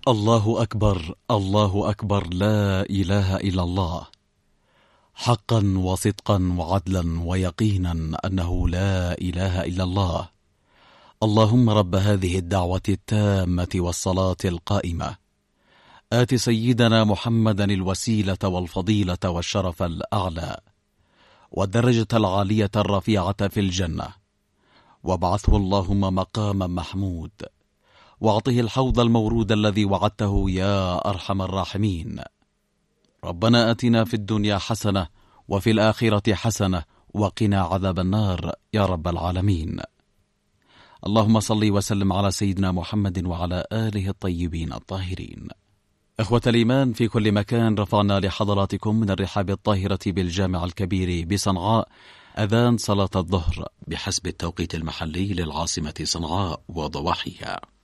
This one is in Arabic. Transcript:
الله أكبر، الله أكبر، لا إله إلا الله، حقا وصدقا وعدلا ويقينا أنه لا إله إلا الله. اللهم رب هذه الدعوة التامة والصلاة القائمة، آت سيدنا محمدا الوسيلة والفضيلة والشرف الأعلى والدرجة العالية الرفيعة في الجنة، وابعثه اللهم مقاما محمود، واعطه الحوض المورود الذي وعدته يا أرحم الراحمين. ربنا آتنا في الدنيا حسنة وفي الآخرة حسنة وقنا عذاب النار يا رب العالمين. اللهم صل وسلم على سيدنا محمد وعلى آله الطيبين الطاهرين. إخوة الإيمان في كل مكان، رفعنا لحضراتكم من الرحاب الطاهرة بالجامع الكبير بصنعاء أذان صلاة الظهر بحسب التوقيت المحلي للعاصمة صنعاء وضواحيها.